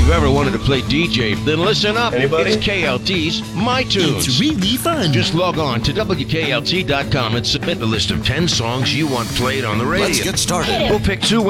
you've ever wanted to play DJ, then listen up. Anybody? It's KLT's My Tunes. It's really fun. Just log on to WKLT.com and submit the list of 10 songs you want played on the radio. Let's get started. We'll pick 2